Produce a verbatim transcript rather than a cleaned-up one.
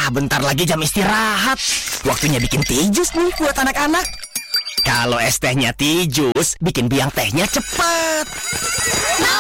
bentar lagi jam istirahat. Waktunya bikin tijus nih buat anak-anak. Kalau es tehnya tijus, bikin biang tehnya cepat. Mau